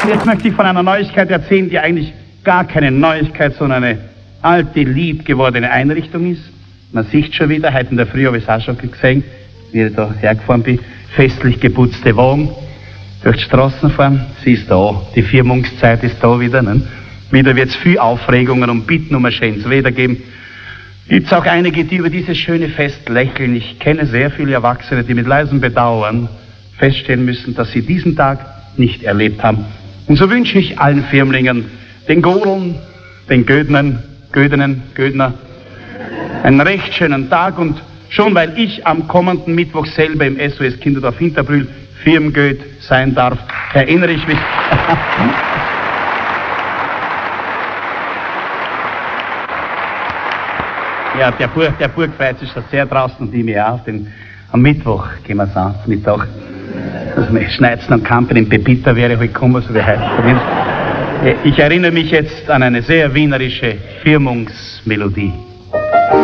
Jetzt möchte ich von einer Neuigkeit erzählen, die eigentlich gar keine Neuigkeit, sondern eine alte, lieb gewordene Einrichtung ist. Man sieht schon wieder, heute in der Früh habe ich es auch schon gesehen, wie ich da hergefahren bin, festlich geputzte Wagen durch die Straßen fahren. Sie ist da, die Firmungszeit ist da wieder. Ne? Wieder wird es viel Aufregungen und Bitten um ein schönes Wetter geben. Gibt es auch einige, die über dieses schöne Fest lächeln. Ich kenne sehr viele Erwachsene, die mit leisem Bedauern feststellen müssen, dass sie diesen Tag nicht erlebt haben. Und so wünsche ich allen Firmlingen, den Godeln, den Gödner, einen recht schönen Tag. Und schon weil ich am kommenden Mittwoch selber im SOS Kinderdorf Hinterbrühl Firmgöd sein darf, erinnere ich mich. Ja, der Burg freut sich schon sehr draußen und ich mich auch. Denn am Mittwoch gehen wir an, Mittag. Also wir schneiden am Kampen in Pepita wäre heute gekommen, so wie heute. Ich erinnere mich jetzt an eine sehr wienerische Firmungsmelodie.